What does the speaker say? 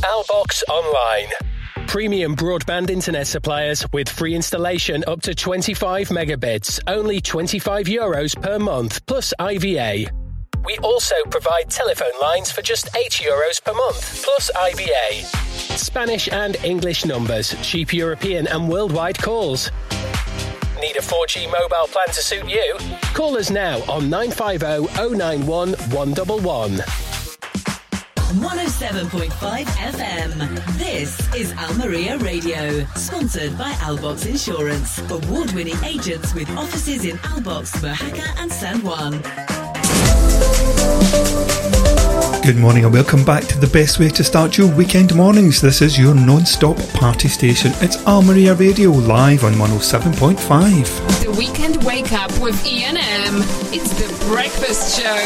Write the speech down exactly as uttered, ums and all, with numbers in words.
Albox Online. Premium broadband internet suppliers with free installation up to twenty-five megabits, only twenty-five euros per month, plus I V A. We also provide telephone lines for just eight euros per month, plus I V A. Spanish and English numbers, cheap European and worldwide calls. Need a four G mobile plan to suit you? Call us now on nine five zero oh nine one one one one. one oh seven point five F M. This is Almeria Radio, sponsored by Albox Insurance. Award-winning agents with offices in Albox, Mojaca and San Juan. Good morning and welcome back to the best way to start your weekend mornings. This is your non-stop party station. It's Almeria Radio, live on one oh seven point five. The Weekend Wake Up with Ian M. It's the breakfast show.